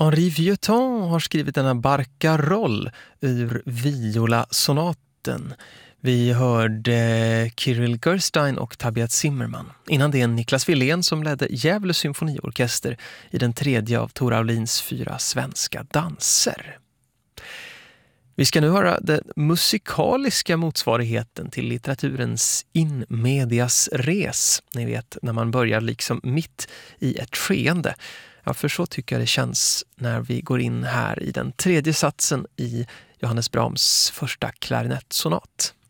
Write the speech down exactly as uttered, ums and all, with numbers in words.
Henri Vieuxtemps har skrivit denna Barcarolle ur Viola-sonaten. Vi hörde Kirill Gerstein och Tabiat Zimmerman. Innan det är Niklas Willén som ledde Gävle symfoniorkester i den tredje av Tor Aulins fyra svenska danser. Vi ska nu höra den musikaliska motsvarigheten till litteraturens in medias res. Ni vet, när man börjar liksom mitt i ett skeende. Ja, för så tycker jag det känns när vi går in här i den tredje satsen i Johannes Brahms första klarinettsonat.